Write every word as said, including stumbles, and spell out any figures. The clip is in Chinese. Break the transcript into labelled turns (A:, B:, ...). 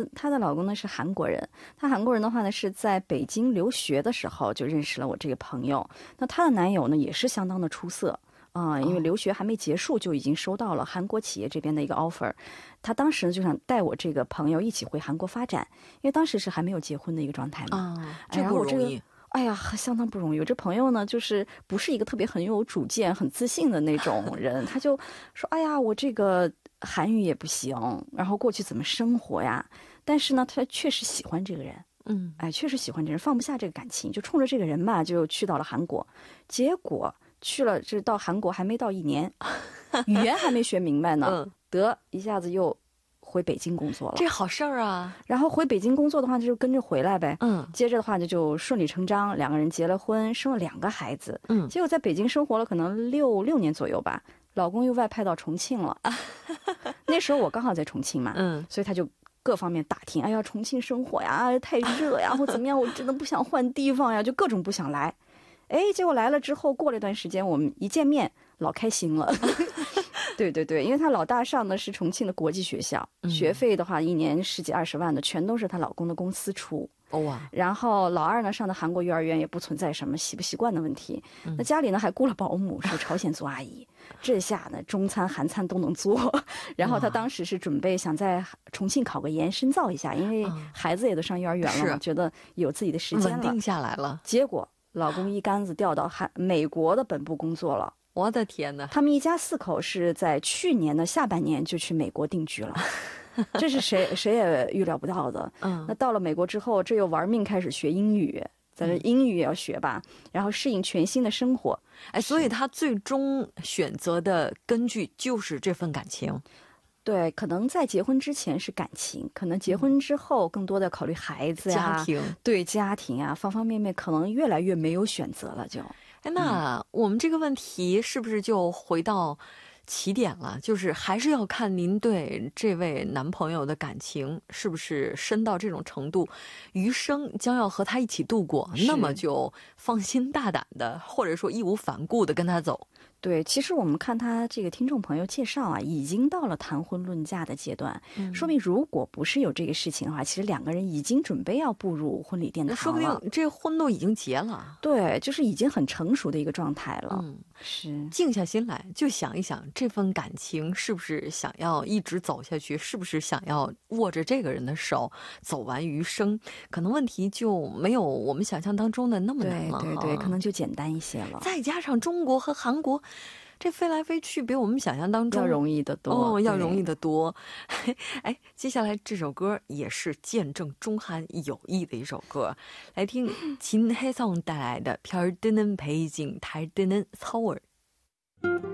A: 她的老公呢是韩国人，她韩国人的话呢是在北京留学的时候就认识了我这个朋友。那她的男友呢也是相当的出色啊、呃，因为留学还没结束就已经收到了韩国企业这边的一个 offer。她当时呢就想带我这个朋友一起回韩国发展，因为当时是还没有结婚的一个状态嘛。
B: 啊，这不容易。
A: 哎呀，相当不容易。我这朋友呢，就是不是一个特别很有主见、很自信的那种人，他就说：“哎呀，我这个韩语也不行，然后过去怎么生活呀？”但是呢，他确实喜欢这个人，
B: 嗯，
A: 哎，确实喜欢这人，放不下这个感情，就冲着这个人吧，就去到了韩国。结果去了，这到韩国还没到一年，语言还没学明白呢，
B: 嗯、
A: 得一下子又回北京工作了。
B: 这好事儿啊！
A: 然后回北京工作的话，就跟着回来呗。
B: 嗯，
A: 接着的话就就顺理成章，两个人结了婚，生了两个孩子。
B: 嗯，
A: 结果在北京生活了可能六六年左右吧，老公又外派到重庆了。那时候我刚好在重庆嘛，
B: 嗯，
A: 所以他就各方面打听，哎呀，重庆生活呀，太热呀，或怎么样，我真的不想换地方呀，就各种不想来。哎，结果来了之后，过了一段时间，我们一见面，老开心了。对对对，因为她老大上的是重庆的国际学校，
B: 嗯、
A: 学费的话一年十几二十万的，全都是她老公的公司出。
B: 哇！
A: 然后老二呢上的韩国幼儿园，也不存在什么习不习惯的问题。
B: 嗯、
A: 那家里呢还雇了保姆，是朝鲜族阿姨。这下呢中餐韩餐都能做。然后她当时是准备想在重庆考个研深造一下，因为孩子也都上幼儿园了嘛，觉得有自己的时间了，
B: 稳定下来了。
A: 结果老公一竿子调到韩美国的本部工作了。
B: 我的天哪！
A: 他们一家四口是在去年的下半年就去美国定居了，这是谁谁也预料不到的。
B: 嗯，
A: 那到了美国之后，这又玩命开始学英语，在这英语也要学吧，嗯、然后适应全新的生活。
B: 哎，所以他最终选择的根据就是这份感情。
A: 对，可能在结婚之前是感情，可能结婚之后更多的考虑孩子呀、
B: 家庭，
A: 对家庭啊，方方面面，可能越来越没有选择了就。
B: 哎，那我们这个问题是不是就回到起点了？就是还是要看您对这位男朋友的感情是不是深到这种程度，余生将要和他一起度过，那么就放心大胆的，或者说义无反顾的跟他走。
A: 对，其实我们看他这个听众朋友介绍啊，已经到了谈婚论嫁的阶段，嗯、说明如果不是有这个事情的话，其实两个人已经准备要步入婚礼殿堂了，
B: 说不定这婚都已经结了。
A: 对，就是已经很成熟的一个状态了。
B: 嗯，
A: 是
B: 静下心来就想一想，这份感情是不是想要一直走下去，是不是想要握着这个人的手走完余生？可能问题就没有我们想象当中的那么难了。
A: 对对对，可能就简单一些了。
B: 再加上中国和韩国这飞来飞去比我们想象当中
A: 要容易得多
B: 哦，要容易得多。哎，接下来这首歌也是见证中韩友谊的一首歌，来听金혜성带来的별드는 베이징 달드는 서울。